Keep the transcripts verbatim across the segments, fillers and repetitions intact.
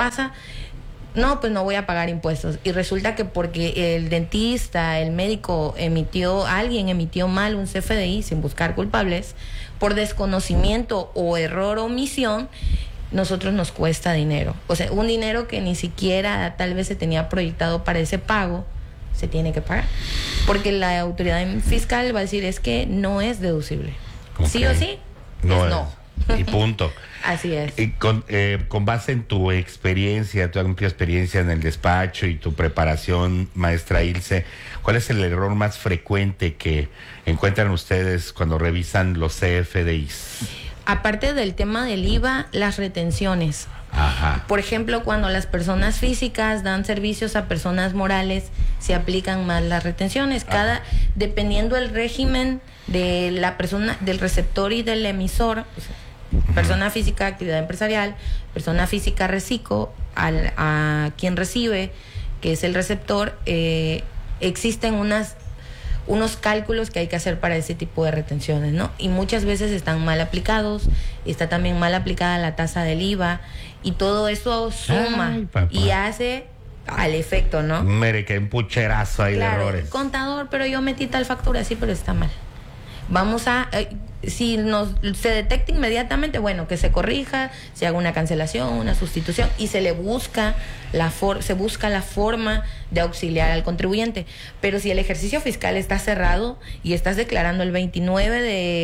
pasa? No, pues no voy a pagar impuestos. Y resulta que porque el dentista, el médico emitió, alguien emitió mal un C F D I sin buscar culpables, por desconocimiento o error o omisión, nosotros nos cuesta dinero. O sea, un dinero que ni siquiera tal vez se tenía proyectado para ese pago, se tiene que pagar. Porque la autoridad fiscal va a decir, es que no es deducible. Okay. ¿Sí o sí? No es es. no. Y punto. Así es. Y con, eh, con base en tu experiencia, tu amplia experiencia en el despacho y tu preparación, maestra Ilse, ¿cuál es el error más frecuente que encuentran ustedes cuando revisan los C F D Is? Aparte del tema del I V A, las retenciones. Ajá. Por ejemplo, cuando las personas físicas dan servicios a personas morales, se aplican mal las retenciones. Cada, Ajá. dependiendo del régimen de la persona, del receptor y del emisor, o sea, persona física, actividad empresarial, persona física, reciclo, al, a quien recibe, que es el receptor, eh, existen unas unos cálculos que hay que hacer para ese tipo de retenciones, ¿no? Y muchas veces están mal aplicados, está también mal aplicada la tasa del I V A, y todo eso suma Ay, y hace al efecto, ¿no? Mire, que un pucherazo hay claro, de errores. Contador, pero yo metí tal factura, sí, pero está mal. Vamos a, eh, si nos se detecta inmediatamente, bueno, que se corrija, se haga una cancelación, una sustitución, y se le busca la for se busca la forma de auxiliar al contribuyente. Pero si el ejercicio fiscal está cerrado y estás declarando el veintinueve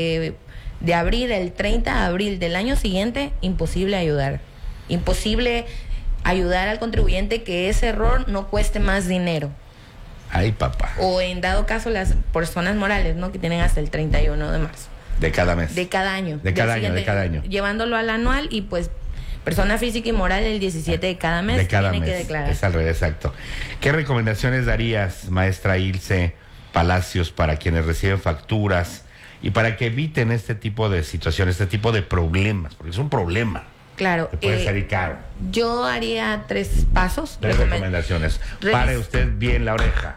de abril, el treinta de abril del año siguiente, imposible ayudar. Imposible ayudar al contribuyente que ese error no cueste más dinero. Ay, papá. O en dado caso las personas morales, ¿no? Que tienen hasta el treinta y uno de marzo. De cada mes. De cada año. De cada año, de cada año. Llevándolo al anual, y pues persona física y moral el diecisiete de cada mes. De cada tiene mes. Que declarar. Es al revés, exacto. ¿Qué recomendaciones darías, maestra Ilse Palacios, para quienes reciben facturas y para que eviten este tipo de situaciones, este tipo de problemas? Porque es un problema. Claro. Que puede eh, salir caro. Yo haría tres pasos. Tres recomendaciones. Revis Pare usted bien la oreja.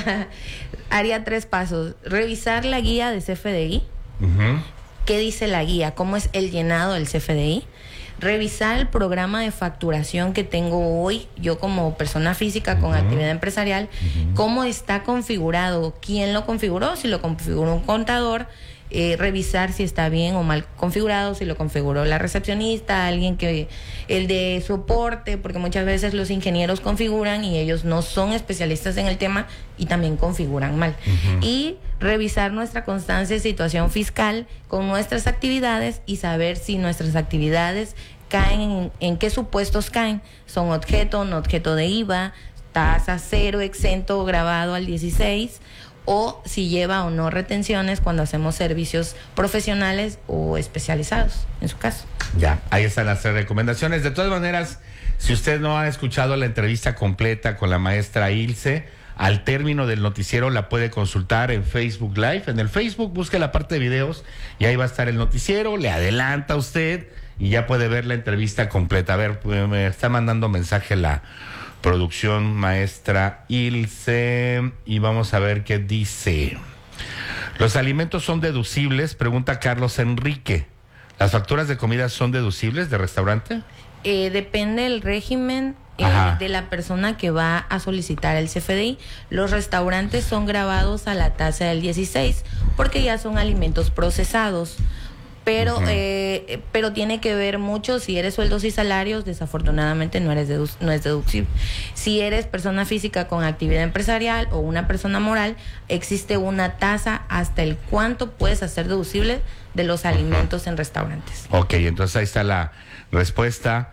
Haría tres pasos. Revisar la guía de C F D I. Uh-huh. ¿Qué dice la guía? ¿Cómo es el llenado del C F D I? Revisar el programa de facturación que tengo hoy, yo como persona física con uh-huh. actividad empresarial, uh-huh. cómo está configurado, quién lo configuró, si lo configuró un contador, eh, revisar si está bien o mal configurado, si lo configuró la recepcionista, alguien que, el de soporte, porque muchas veces los ingenieros configuran y ellos no son especialistas en el tema y también configuran mal. Uh-huh. Y revisar nuestra constancia de situación fiscal con nuestras actividades y saber si nuestras actividades caen en, en qué supuestos caen, son objeto, no objeto de I V A, tasa cero, exento, grabado al dieciséis, o si lleva o no retenciones cuando hacemos servicios profesionales o especializados, en su caso. Ya, ahí están las tres recomendaciones. De todas maneras, si usted no ha escuchado la entrevista completa con la maestra Ilse, al término del noticiero la puede consultar en Facebook Live. En el Facebook busque la parte de videos y ahí va a estar el noticiero, le adelanta usted y ya puede ver la entrevista completa. A ver, me está mandando mensaje la producción, maestra Ilse, y vamos a ver qué dice. ¿Los alimentos son deducibles? Pregunta Carlos Enrique. ¿Las facturas de comida son deducibles de restaurante? Eh, depende del régimen eh, de la persona que va a solicitar el C F D I. Los restaurantes son grabados a la tasa del dieciséis porque ya son alimentos procesados. Pero, uh-huh. eh, pero tiene que ver mucho si eres sueldos y salarios, desafortunadamente no eres dedu- no es deducible. Si eres persona física con actividad empresarial o una persona moral, existe una tasa hasta el cuánto puedes hacer deducible de los alimentos uh-huh. en restaurantes. Ok, entonces ahí está la respuesta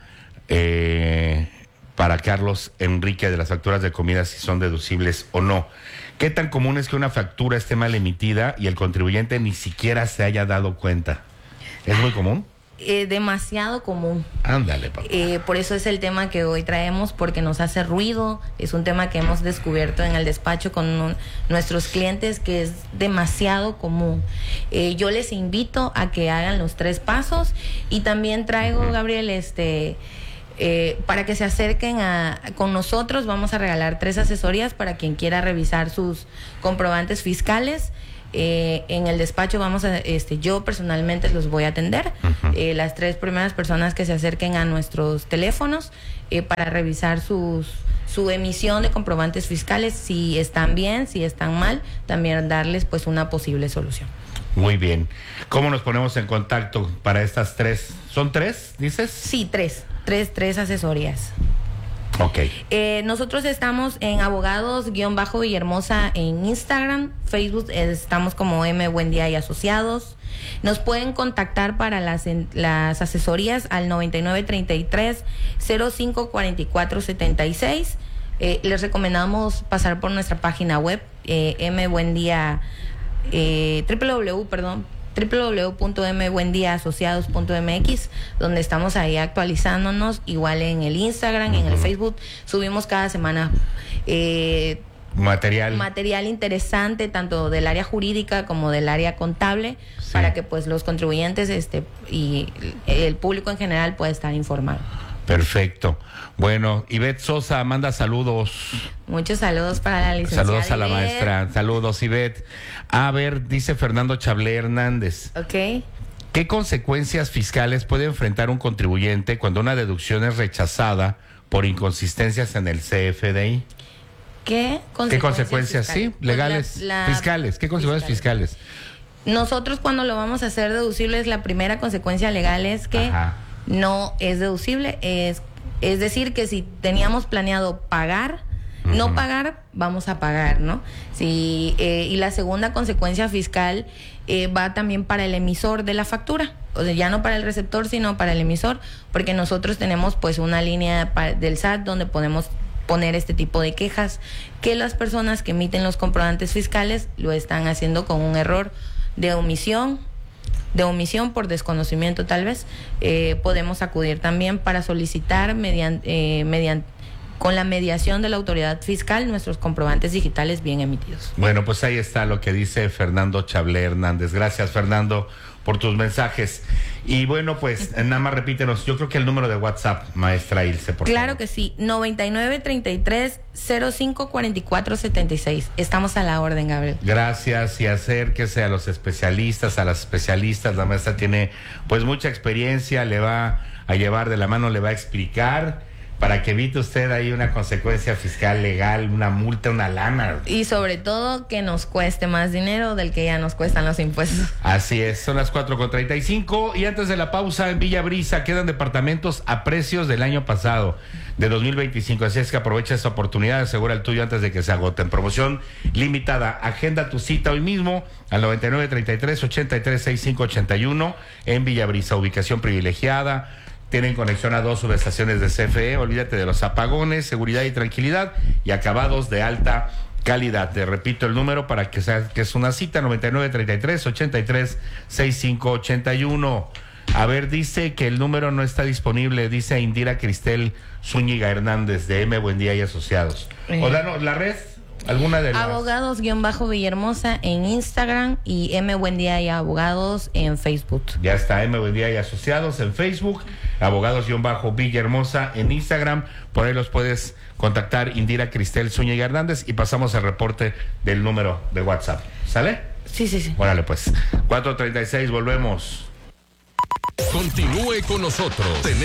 eh, para Carlos Enrique de las facturas de comida, si son deducibles o no. ¿Qué tan común es que una factura esté mal emitida y el contribuyente ni siquiera se haya dado cuenta? ¿Es muy común? Eh, demasiado común. Ándale, papá. Eh, por eso es el tema que hoy traemos, porque nos hace ruido. Es un tema que hemos descubierto en el despacho con un, nuestros clientes, que es demasiado común. Eh, yo les invito a que hagan los tres pasos y también traigo, uh-huh. Gabriel, este... Eh, para que se acerquen a, con nosotros. Vamos a regalar tres asesorías para quien quiera revisar sus comprobantes fiscales. Eh, en el despacho vamos a, este, yo personalmente los voy a atender. Uh-huh. eh, las tres primeras personas que se acerquen a nuestros teléfonos eh, para revisar sus su emisión de comprobantes fiscales, si están bien, si están mal, también darles pues una posible solución. Muy bien. ¿Cómo nos ponemos en contacto para estas tres? ¿Son tres, dices? Sí, tres. Tres, tres asesorías. Ok. Eh, nosotros estamos en Abogados-Villahermosa en Instagram, Facebook estamos como M Buendía y Asociados. Nos pueden contactar para las, en, las asesorías al noventa y nueve treinta y tres cero cinco cuarenta y cuatro setenta y seis. Eh, les recomendamos pasar por nuestra página web, eh, M Buendía, eh, www, perdón, w w w punto m buendía asociados punto m x, donde estamos ahí actualizándonos, igual en el Instagram, uh-huh. en el Facebook, subimos cada semana eh, material material interesante, tanto del área jurídica como del área contable, sí. para que pues los contribuyentes este y el público en general pueda estar informado. Perfecto. Bueno, Ivette Sosa manda saludos. Muchos saludos para la licenciada. Saludos a la Ivette. maestra. Saludos, Ivette. A ver, dice Fernando Chablé Hernández. Ok. ¿Qué consecuencias fiscales puede enfrentar un contribuyente cuando una deducción es rechazada por inconsistencias en el C F D I? ¿Qué consecuencias, ¿Qué consecuencias fiscales? sí, legales, pues la, la, fiscales? ¿Qué consecuencias fiscales? fiscales? Nosotros cuando lo vamos a hacer deducible, la primera consecuencia legal es que Ajá. no es deducible, es, es decir, que si teníamos planeado pagar, uh-huh. no pagar, vamos a pagar, ¿no? Si, eh, y la segunda consecuencia fiscal eh, va también para el emisor de la factura, o sea, ya no para el receptor, sino para el emisor, porque nosotros tenemos pues una línea pa- del S A T donde podemos poner este tipo de quejas, que las personas que emiten los comprobantes fiscales lo están haciendo con un error de omisión, de omisión por desconocimiento tal vez. Eh, podemos acudir también para solicitar mediante, eh, mediante con la mediación de la autoridad fiscal nuestros comprobantes digitales bien emitidos. Bueno, pues ahí está lo que dice Fernando Chablé Hernández. Gracias, Fernando, por tus mensajes. Y bueno, pues nada más repítenos, yo creo que el número de WhatsApp, maestra Ilse, por Claro favor. que sí, noventa y nueve treinta y tres cero cinco cuarenta y cuatro setenta y seis. Estamos a la orden, Gabriel. Gracias, y acérquese a los especialistas, a las especialistas. La maestra tiene pues mucha experiencia, le va a llevar de la mano, le va a explicar para que evite usted ahí una consecuencia fiscal legal, una multa, una lana. Y sobre todo que nos cueste más dinero del que ya nos cuestan los impuestos. Así es, son las cuatro con treinta y cinco y antes de la pausa en Villa Brisa quedan departamentos a precios del año pasado, de dos mil veinticinco, así es que aprovecha esta oportunidad, asegura el tuyo antes de que se agoten. Promoción limitada, agenda tu cita hoy mismo al noventa y nueve treinta y tres ochenta y tres sesenta y cinco ochenta y uno en Villa Brisa, ubicación privilegiada. Tienen conexión a dos subestaciones de C F E, olvídate de los apagones, seguridad y tranquilidad y acabados de alta calidad. Te repito el número para que sea que es una cita, noventa y nueve treinta y tres ochenta y tres sesenta y cinco ochenta y uno. A ver, dice que el número no está disponible, dice Indira Cristel Zúñiga Hernández de M Buendía y Asociados. Eh. O danos la red, alguna de las... Abogados-Villahermosa en Instagram y M Buendía y Abogados en Facebook. Ya está, M Buendía y Asociados en Facebook, Abogados-Villahermosa en Instagram, por ahí los puedes contactar, Indira Cristel Zúñiga Hernández, y pasamos el reporte del número de WhatsApp. ¿Sale? Sí, sí, sí. Órale pues, cuatro treinta y seis, volvemos. Continúe con nosotros. Tenemos